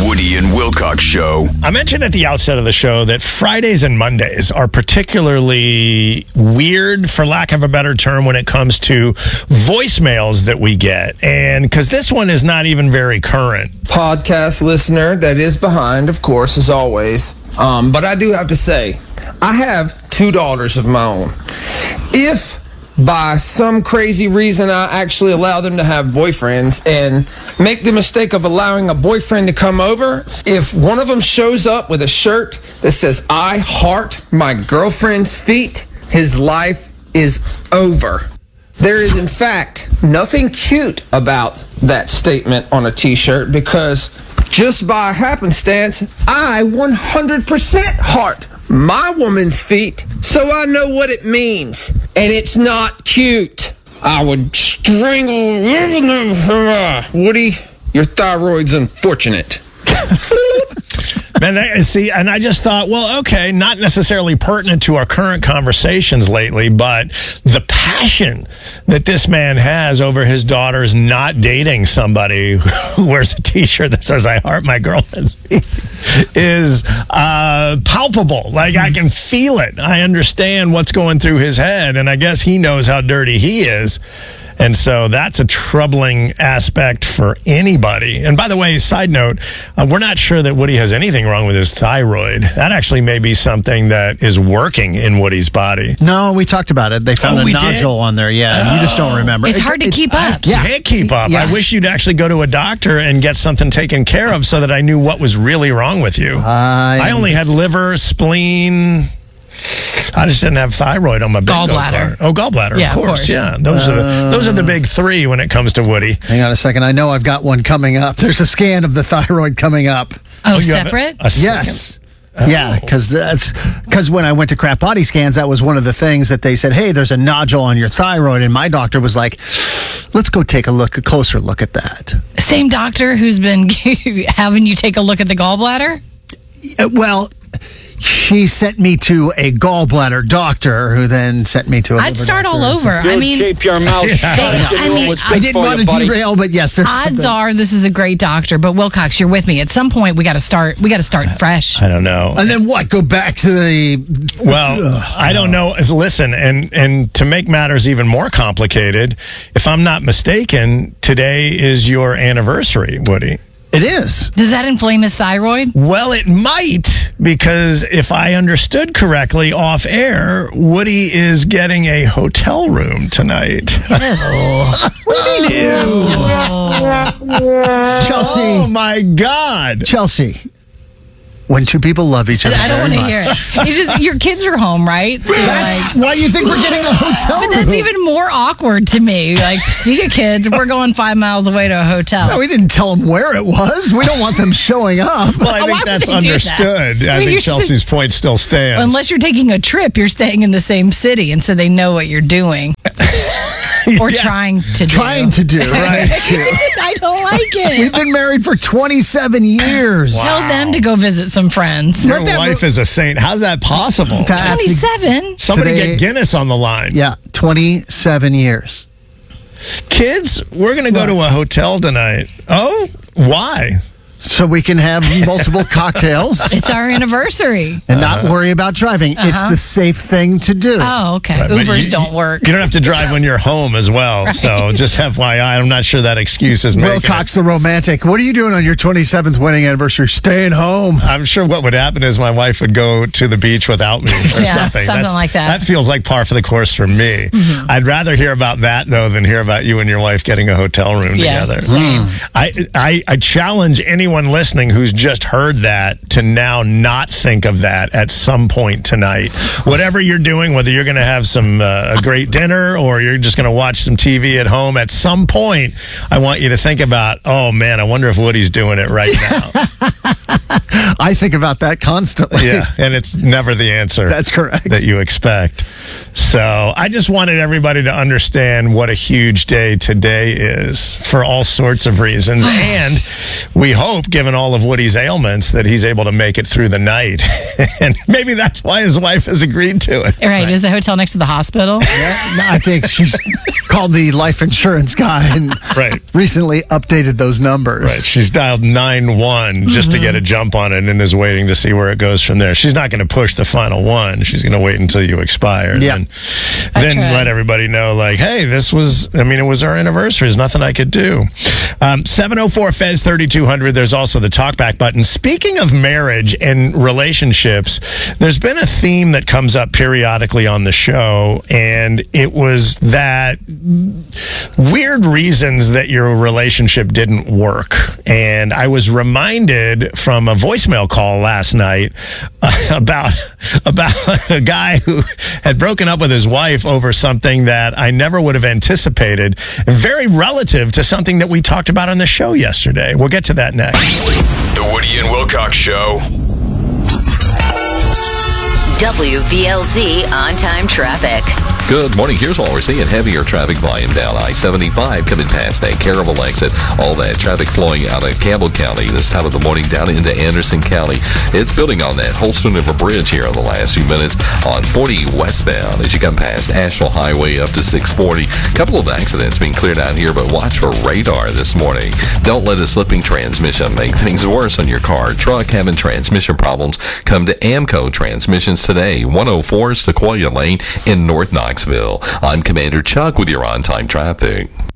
Woody and Wilcox Show. I mentioned at the outset of the show that Fridays and Mondays are particularly weird, for lack of a better term, when it comes to voicemails that we get. And because this one is not even very current. Podcast listener that is behind, of course, as always. But I do have to say, I have 2 daughters of my own. If by some crazy reason I actually allow them to have boyfriends and make the mistake of allowing a boyfriend to come over, if one of them shows up with a shirt that says, "I heart my girlfriend's feet," his life is over. There is, in fact, nothing cute about that statement on a t-shirt, because just by happenstance, I 100% heart my woman's feet, so I know what it means. And it's not cute. I would strangle Woody. Your thyroid's unfortunate. Man, see, and I just thought, well, okay, not necessarily pertinent to our current conversations lately, but the passion that this man has over his daughters not dating somebody who wears a t-shirt that says, "I heart my girlfriend's feet," is palpable. Like, I can feel it. I understand what's going through his head, and I guess he knows how dirty he is. And so that's a troubling aspect for anybody. And by the way, side note, we're not sure that Woody has anything wrong with his thyroid. That actually may be something that is working in Woody's body. No, we talked about it. They found a nodule on there. Yeah, you just don't remember. It's hard to keep up. I can't keep up. Yeah. I wish you'd actually go to a doctor and get something taken care of so that I knew what was really wrong with you. I only had liver, spleen. I just didn't have thyroid on my big gallbladder. Oh, gallbladder, Yeah, of course. Yeah, those are the big 3 when it comes to Woody. Hang on a second. I know I've got one coming up. There's a scan of the thyroid coming up. Oh, separate? Yes. Yeah, because when I went to Kraft Body Scans, that was one of the things that they said, "Hey, there's a nodule on your thyroid," and my doctor was like, "Let's go take a closer look at that." Same doctor who's been having you take a look at the gallbladder? Well, she sent me to a gallbladder doctor, who then sent me to a I'd start doctor. all over. I mean, keep your mouth shut. I didn't want to derail, but yes, there's odds something. are this is a great doctor. But Wilcox, you're with me. At some point, we got to start fresh. I don't know. And then what? Go back to the... Well, I don't know. Listen, and to make matters even more complicated, if I'm not mistaken, today is your anniversary, Woody. It is. Does that inflame his thyroid? Well, it might, because if I understood correctly off air, Woody is getting a hotel room tonight. Chelsea. Oh, my God. Chelsea. When 2 people love each other. I don't want to hear it. It's just your kids are home, right? So Why do you think we're getting a hotel room? But that's even more awkward to me. Like, see you kids, we're going 5 miles away to a hotel. No, we didn't tell them where it was. We don't want them showing up. Well, I Why think would that's they do that? understood. I think Chelsea's point still stands. Unless you're taking a trip, you're staying in the same city, and so they know what you're doing. Or trying to do. Trying to do, right? I don't like it. We've been married for 27 years. Tell them to go visit some friends. Your wife is a saint. How's that possible? 27? Somebody Today- get Guinness on the line. Yeah, 27 years. Kids, we're going to go to a hotel tonight. Oh, why? So we can have multiple cocktails It's our anniversary. and not worry about driving. It's the safe thing to do. Oh, okay. Right, but Ubers don't work. You don't have to drive when you're home as well. Right. So just FYI, I'm not sure that excuse is making Wilcox the romantic. What are you doing on your 27th wedding anniversary? Staying home. I'm sure what would happen is my wife would go to the beach without me or Yeah, something. something like that. That feels like par for the course for me. Mm-hmm. I'd rather hear about that, though, than hear about you and your wife getting a hotel room Yeah, together. same. I challenge anyone listening who's just heard that to now not think of that at some point tonight. Whatever you're doing, whether you're going to have some a great dinner or you're just going to watch some TV at home, at some point, I want you to think about, oh, man, I wonder if Woody's doing it right now. I think about that constantly. Yeah, and it's never the answer. That's correct. That you expect. So I just wanted everybody to understand what a huge day today is for all sorts of reasons. And we hope, given all of Woody's ailments, that he's able to make it through the night. And maybe that's why his wife has agreed to it. Right. Is the hotel next to the hospital? Yeah, no, I think she's called the life insurance guy and Right. recently updated those numbers. Right. She's dialed 9-1 just to get a jump on it and is waiting to see where it goes from there. She's not going to push the final one. She's going to wait until you expire. Yeah. Then tried. let everybody know, like, hey, it was our anniversary. There's nothing I could do. 704-FEZ-3200. There's also the talkback button. Speaking of marriage and relationships, there's been a theme that comes up periodically on the show, and it was that weird reasons that your relationship didn't work. And I was reminded from a voicemail call last night about a guy who had broken up with his wife over something that I never would have anticipated, very relative to something that we talked about on the show yesterday. We'll get to that next. The Woody and Wilcox Show. WVLZ on-time traffic. Good morning. Here's what we're seeing. Heavier traffic volume down I-75 coming past that Caryville exit. All that traffic flowing out of Campbell County this time of the morning down into Anderson County. It's building on that Holston River Bridge here in the last few minutes on 40 westbound as you come past Asheville Highway up to 640. Couple of accidents being cleared out here, but watch for radar this morning. Don't let a slipping transmission make things worse on your car, truck, having transmission problems. Come to Amco Transmissions today, 104 Sequoia Lane in North Knoxville. I'm Commander Chuck with your on-time traffic.